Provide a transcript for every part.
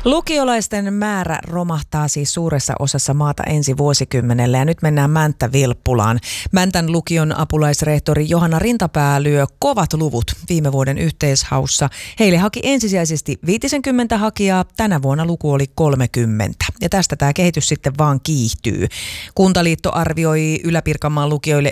Lukiolaisten määrä romahtaa siis suuressa osassa maata ensi vuosikymmenellä ja nyt mennään Mänttä-Vilppulaan. Mäntän lukion apulaisrehtori Johanna Rintapää lyö kovat luvut viime vuoden yhteishaussa. Heille haki ensisijaisesti 50 hakijaa, tänä vuonna luku oli 30 ja tästä tämä kehitys sitten vaan kiihtyy. Kuntaliitto arvioi Ylä-Pirkanmaan lukioille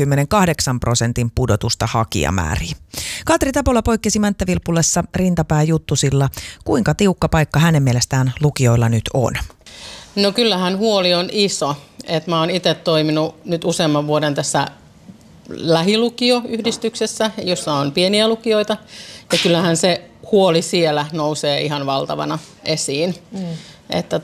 48% pudotusta hakijamääriin. Katri Tapola poikkesi Mänttä-Vilppulassa Rintapää juttusilla. Kuinka tiukka paikka hänen mielestään lukioilla nyt on? No kyllähän huoli on iso. Mä oon itse toiminut nyt useamman vuoden tässä lähilukioyhdistyksessä, jossa on pieniä lukioita. Ja kyllähän se huoli siellä nousee ihan valtavana esiin. Että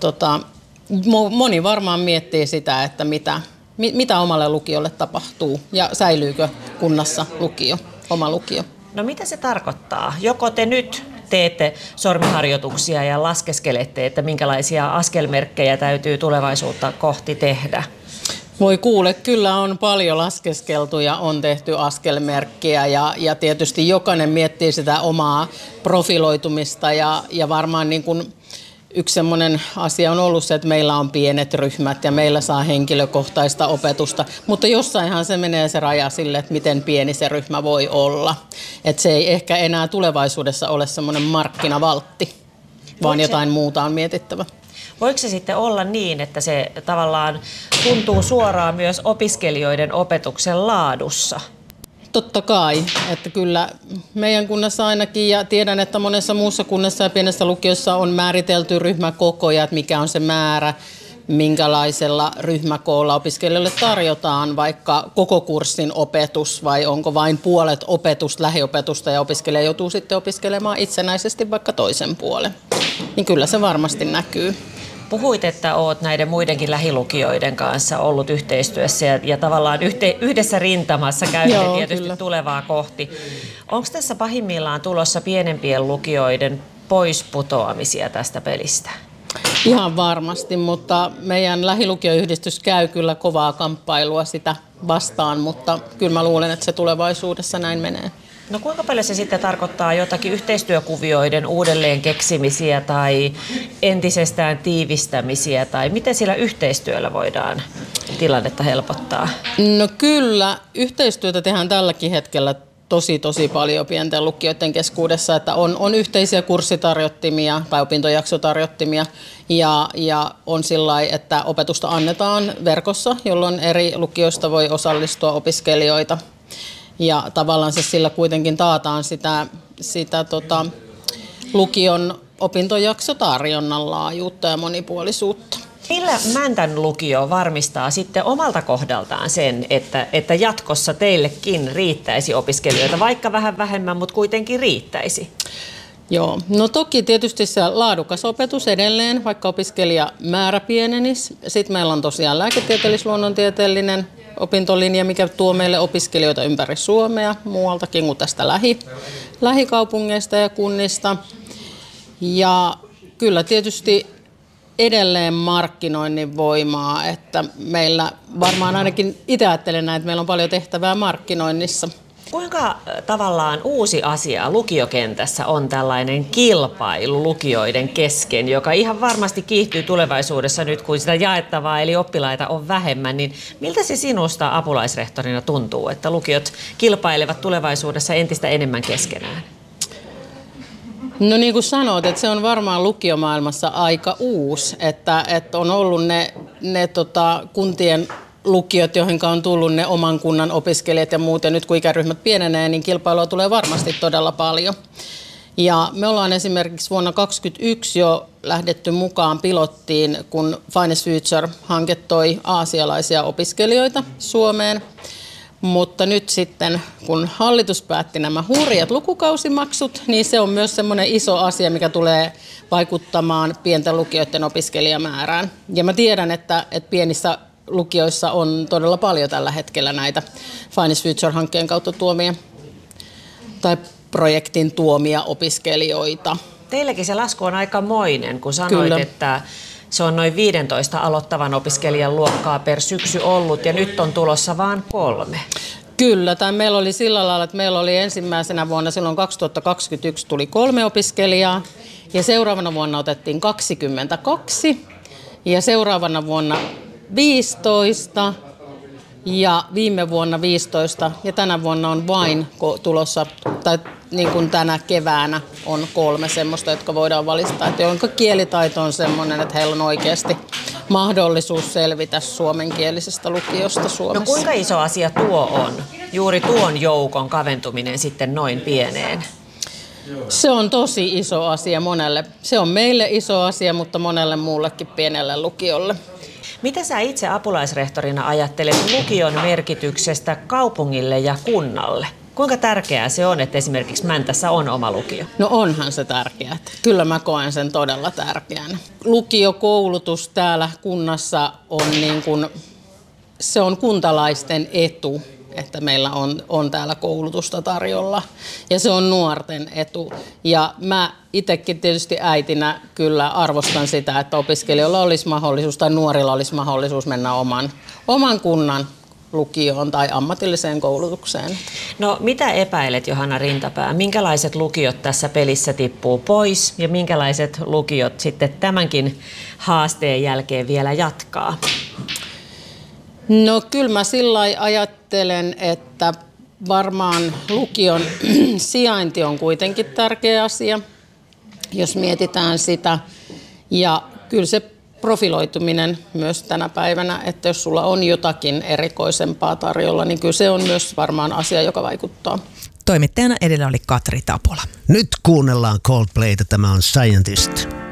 moni varmaan miettii sitä, että mitä omalle lukiolle tapahtuu ja säilyykö kunnassa lukio, oma lukio. No mitä se tarkoittaa? Joko te nyt teette sormiharjoituksia ja laskeskelette, että minkälaisia askelmerkkejä täytyy tulevaisuutta kohti tehdä? Voi kuule, kyllä on paljon laskeskeltu ja on tehty askelmerkkiä ja tietysti jokainen miettii sitä omaa profiloitumista ja varmaan niin kuin yksi semmoinen asia on ollut se, että meillä on pienet ryhmät ja meillä saa henkilökohtaista opetusta, mutta jossainhan se menee se raja sille, että miten pieni se ryhmä voi olla. Että se ei ehkä enää tulevaisuudessa ole semmoinen markkinavaltti, vaan jotain muuta on mietittävä. Voiko se sitten olla niin, että se tavallaan tuntuu suoraan myös opiskelijoiden opetuksen laadussa? Totta kai, että kyllä meidän kunnassa ainakin ja tiedän, että monessa muussa kunnassa ja pienessä lukiossa on määritelty ryhmäkokoja, että mikä on se määrä, minkälaisella ryhmäkoolla opiskelijoille tarjotaan vaikka koko kurssin opetus vai onko vain puolet lähiopetusta ja opiskelija joutuu sitten opiskelemaan itsenäisesti vaikka toisen puolen. Niin kyllä se varmasti näkyy. Puhuit, että olet näiden muidenkin lähilukioiden kanssa ollut yhteistyössä ja tavallaan yhdessä rintamassa käytte tietysti kyllä tulevaa kohti. Onko tässä pahimmillaan tulossa pienempien lukioiden poisputoamisia tästä pelistä? Ihan varmasti, mutta meidän lähilukioyhdistys käy kyllä kovaa kamppailua sitä vastaan, mutta kyllä mä luulen, että se tulevaisuudessa näin menee. No kuinka paljon se sitten tarkoittaa jotakin yhteistyökuvioiden uudelleen keksimisiä tai entisestään tiivistämisiä tai miten sillä yhteistyöllä voidaan tilannetta helpottaa? No kyllä, yhteistyötä tehdään tälläkin hetkellä tosi paljon pienten lukioiden keskuudessa, että on yhteisiä kurssitarjottimia tai opintojaksotarjottimia ja on sillä lailla, että opetusta annetaan verkossa, jolloin eri lukioista voi osallistua opiskelijoita. Ja tavallaan se sillä kuitenkin taataan sitä lukion opintojaksotarjonnan laajuutta ja monipuolisuutta. Millä Mäntän lukio varmistaa sitten omalta kohdaltaan sen, että jatkossa teillekin riittäisi opiskelijoita, vaikka vähän vähemmän, mutta kuitenkin riittäisi? Joo, no toki tietysti se laadukas opetus edelleen, vaikka opiskelijamäärä pienenisi. Sitten meillä on tosiaan lääketieteellis-luonnontieteellinen opintolinja, mikä tuo meille opiskelijoita ympäri Suomea, muualtakin kuin tästä lähikaupungeista ja kunnista. Ja kyllä tietysti edelleen markkinoinnin voimaa, että meillä varmaan ainakin itse ajattelen näin, että meillä on paljon tehtävää markkinoinnissa. Kuinka tavallaan uusi asia lukiokentässä on tällainen kilpailu lukioiden kesken, joka ihan varmasti kiihtyy tulevaisuudessa nyt, kun sitä jaettavaa eli oppilaita on vähemmän, niin miltä se sinusta apulaisrehtorina tuntuu, että lukiot kilpailevat tulevaisuudessa entistä enemmän keskenään? No niin kuin sanoit, että se on varmaan lukiomaailmassa aika uusi, että on ollut ne kuntien lukiot, joihin on tullut ne oman kunnan opiskelijat ja muut, ja nyt kun ikäryhmät pienenee, niin kilpailua tulee varmasti todella paljon. Ja me ollaan esimerkiksi vuonna 2021 jo lähdetty mukaan pilottiin, kun Finest Future-hanke toi aasialaisia opiskelijoita Suomeen. Mutta nyt sitten, kun hallitus päätti nämä hurjat lukukausimaksut, niin se on myös semmoinen iso asia, mikä tulee vaikuttamaan pienten lukioiden opiskelijamäärään. Ja mä tiedän, että pienissä lukioissa on todella paljon tällä hetkellä näitä Finest Future-hankkeen kautta tuomia tai projektin tuomia opiskelijoita. Teilläkin se lasku on aikamoinen, kun sanoit, Kyllä. että se on noin 15 aloittavan opiskelijan luokkaa per syksy ollut ja nyt on tulossa vain 3. Kyllä, tai meillä oli sillä lailla, että meillä oli ensimmäisenä vuonna silloin 2021 tuli 3 opiskelijaa Ja seuraavana vuonna otettiin 22 ja seuraavana vuonna 15 ja viime vuonna 15 ja tänä vuonna on vain tulossa, tai niin kuin tänä keväänä on 3 semmoista, jotka voidaan valistaa, että jonka kielitaito on semmoinen, että heillä on oikeasti mahdollisuus selvitä suomenkielisestä lukiosta Suomessa. No kuinka iso asia tuo on? Juuri tuon joukon kaventuminen sitten noin pieneen. Se on tosi iso asia monelle. Se on meille iso asia, mutta monelle muullekin pienelle lukiolle. Mitä sä itse apulaisrehtorina ajattelet lukion merkityksestä kaupungille ja kunnalle? Kuinka tärkeää se on, että esimerkiksi Mäntässä on oma lukio? No onhan se tärkeää. Kyllä mä koen sen todella tärkeänä. Lukiokoulutus täällä kunnassa on se on kuntalaisten etu, että meillä on täällä koulutusta tarjolla. Ja se on nuorten etu. Ja mä itsekin tietysti äitinä kyllä arvostan sitä, että opiskelijoilla olisi mahdollisuus tai nuorilla olisi mahdollisuus mennä oman kunnan lukioon tai ammatilliseen koulutukseen. No mitä epäilet, Johanna Rintapää? Minkälaiset lukiot tässä pelissä tippuu pois ja minkälaiset lukiot sitten tämänkin haasteen jälkeen vielä jatkaa? No kyllä mä sillä lailla ajattelen, että varmaan lukion sijainti on kuitenkin tärkeä asia, jos mietitään sitä. Ja kyllä se profiloituminen myös tänä päivänä, että jos sulla on jotakin erikoisempaa tarjolla, niin kyllä se on myös varmaan asia, joka vaikuttaa. Toimittajana edellä oli Katri Tapola. Nyt kuunnellaan Coldplayta, tämä on Scientist.